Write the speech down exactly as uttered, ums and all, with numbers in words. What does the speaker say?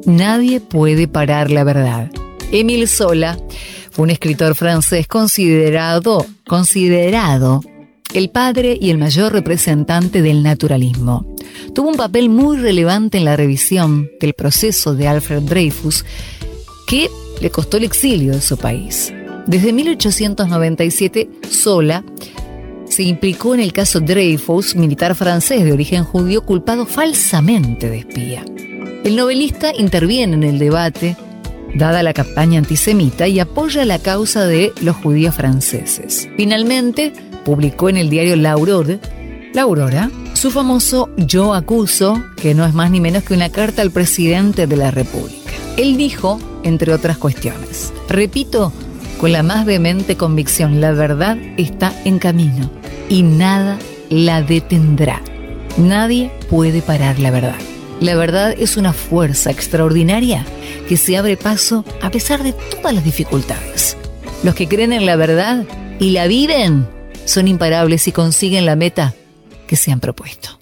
Nadie puede parar la verdad. Émile Zola fue un escritor francés considerado, considerado el padre y el mayor representante del naturalismo. Tuvo un papel muy relevante en la revisión del proceso de Alfred Dreyfus, que le costó el exilio de su país. Desde mil ochocientos noventa y siete, Zola se implicó en el caso Dreyfus, militar francés de origen judío culpado falsamente de espía. El novelista interviene en el debate, dada la campaña antisemita, y apoya la causa de los judíos franceses. Finalmente, publicó en el diario La Aurore, La Aurora, su famoso Yo acuso, que no es más ni menos que una carta al presidente de la República. Él dijo, entre otras cuestiones, repito con la más vehemente convicción, la verdad está en camino y nada la detendrá. Nadie puede parar la verdad. La verdad es una fuerza extraordinaria que se abre paso a pesar de todas las dificultades. Los que creen en la verdad y la viven son imparables y consiguen la meta que se han propuesto.